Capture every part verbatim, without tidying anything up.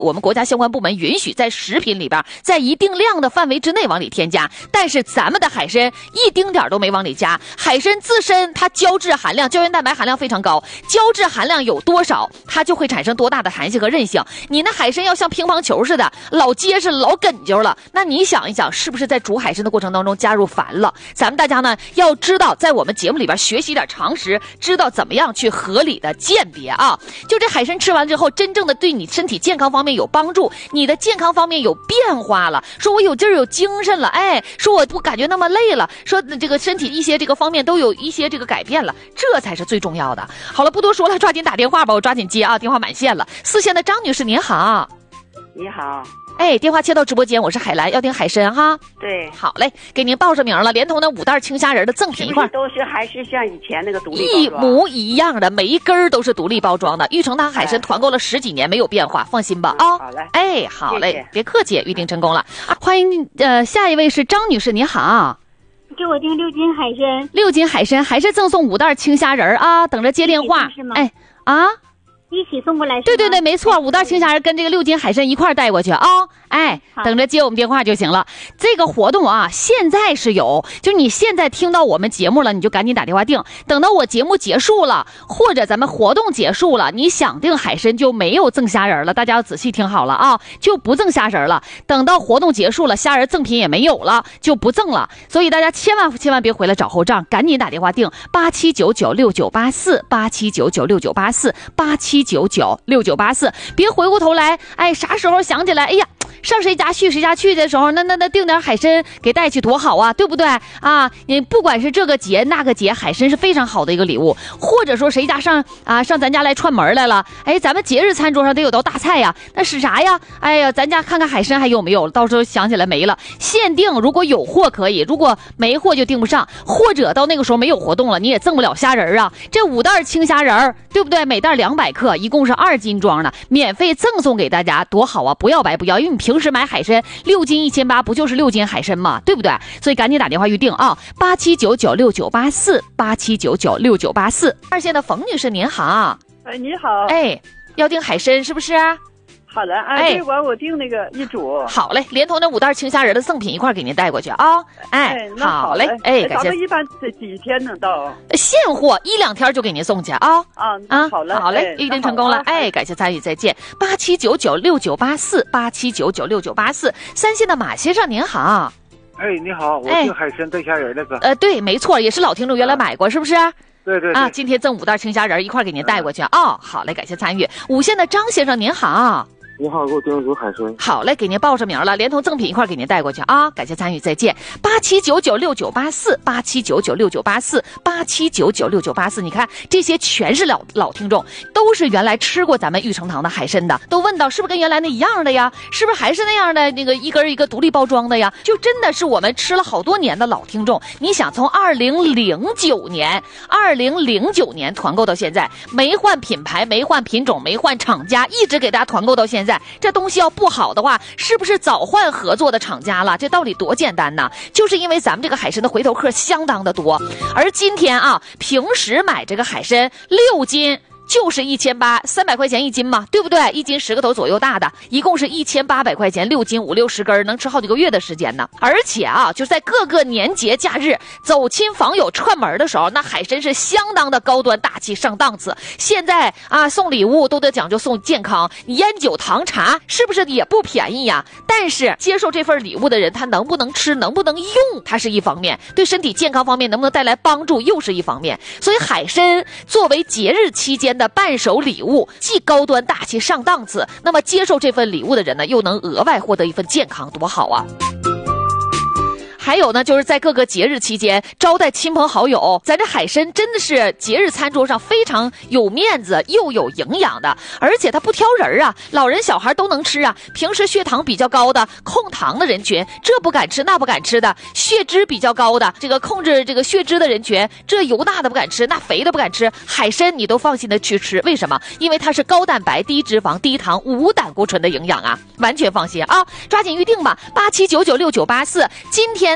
我们国家相关部门允许在食品里边在一定量的范围之内往里添加，但是咱们的海参一丁点都没往里加。海参自身它胶质含量、胶原蛋白含量非常高，胶质含量有多少，它就会产生多大的弹性和韧性。你那海参要像乒乓球似的老结实老梗究了，那你想一想，是不是在煮海参的过程当中加入烦了？咱们大家呢要知道，在我们节目里边学习点常识，知道怎么样去合理的鉴别啊。就这海参吃完之后，真正的对你身体健康方面有帮助，你的健康方面有变化了，说我有劲儿有精神了，哎，说我不感觉那么累了，说这个身体一些这个方面都有一些这个改变了，这才是最重要的。好了，不多说了，抓紧打电话吧，我抓紧接啊，电话满线了。四线的张女士您好。 你好。 哎，电话切到直播间，我是海兰，要订海参哈。 对， 好嘞，给您报上名了，连同那五袋青虾仁的赠品一块， 都是还是像以前那个独立一模一样的，每一根都是独立包装的。玉成堂海参团购了十几年没有变化，放心吧啊、 嗯。好嘞， 哎，好嘞， 谢谢别客气，预定成功了。啊、欢迎呃，下一位是张女士，你好。 给我订六斤海参， 六斤海参还是赠送五袋青虾仁啊？等着接电话。 是吗？ 哎啊， 一起送过来是吗？ 对对对，没错，五袋青虾仁跟这个六斤海参一块带过去啊。哎，等着接我们电话就行了。这个活动啊，现在是有，就你现在听到我们节目了，你就赶紧打电话订。等到我节目结束了，或者咱们活动结束了，你想订海参就没有赠虾仁了。大家要仔细听好了啊，就不赠虾仁了。等到活动结束了，虾仁赠品也没有了，就不赠了。所以大家千万千万别回来找后账，赶紧打电话订八七九九六九八四八七九九六九八四八七九九六九八四，别回过头来，哎，啥时候想起来，哎呀。上谁家去谁家去的时候，那那那订点海参给带去多好啊，对不对啊？你不管是这个节那个节，海参是非常好的一个礼物。或者说谁家上啊上咱家来串门来了，哎，咱们节日餐桌上得有道大菜呀，那是啥呀？哎呀，咱家看看海参还有没有，到时候想起来没了，限定如果有货可以，如果没货就订不上，或者到那个时候没有活动了，你也赠不了虾仁啊。这五袋青虾仁，对不对？每袋两百克，一共是二斤装的，免费赠送给大家，多好啊！不要白不要，因为你平时买海参六斤一千八，不就是六斤海参吗？对不对？所以赶紧打电话预定啊，八七九九六九八四八七九九六九八四。二线的冯女士您好。 哎，你好。 哎，要订海参是不是？ 好的，哎，这管我订那个一组。 好嘞，连同那五袋青虾仁的赠品一块给您带过去啊。哎，好嘞，哎，感谢。 咱们一般这几天能到？ 现货一两天就给您送去啊。 啊啊， 好嘞， 好嘞，预定成功了。哎，感谢参与，再见。八七九九六九八四八七九九六九八四。三线的马先生您好。 哎，你好，我订海参带虾仁那个。 呃，对，没错，也是老听众，原来买过，是不是？ 对对啊，今天赠五袋青虾仁一块给您带过去啊。哦，好嘞，感谢参与。五线的张先生您好。 你好，给我订一组海参。 好嘞，给您报上名了，连同赠品一块给您带过去啊！感谢参与，再见。八七九九六九八四，八七九九六九八四，八七九九六九八四。你看，这些全是老老听众，都是原来吃过咱们玉成堂的海参的，都问到是不是跟原来那一样的呀？是不是还是那样的那个一根一个独立包装的呀？就真的是我们吃了好多年的老听众。你想，从二零零九年，二零零九年团购到现在，没换品牌，没换品种，没换厂家，一直给大家团购到现在。这东西要不好的话，是不是早换合作的厂家了？这道理多简单呢，就是因为咱们这个海参的回头客相当的多。而今天啊，平时买这个海参六斤就是一千八，三百块钱一斤嘛，对不对？一斤十个头左右大的，一共是一千八百块钱，六斤五六十根，能吃好几个月的时间呢。而且啊，就在各个年节假日走亲访友串门的时候，那海参是相当的高端大气上档次。现在啊，送礼物都得讲究送健康，你烟酒糖茶是不是也不便宜呀？但是接受这份礼物的人，他能不能吃，能不能用，它是一方面；对身体健康方面能不能带来帮助，又是一方面。所以海参作为节日期间的伴手礼物，既高端大气上档次，那么接受这份礼物的人呢，又能额外获得一份健康，多好啊！还有呢，就是在各个节日期间招待亲朋好友，咱这海参真的是节日餐桌上非常有面子又有营养的，而且它不挑人啊，老人小孩都能吃啊。平时血糖比较高的控糖的人群，这不敢吃那不敢吃的；血脂比较高的这个控制这个血脂的人群，这油大的不敢吃，那肥的不敢吃。海参你都放心的去吃，为什么？因为它是高蛋白、低脂肪、低糖、无胆固醇的营养啊，完全放心啊！抓紧预定吧，八七九九六九八四，今天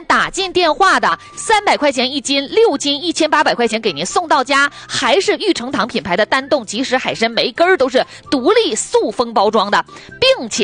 打进电话的，三百块钱一斤，六斤一千八百块钱给您送到家，还是玉成堂品牌的单冻即食海参，每根儿都是独立塑封包装的，并且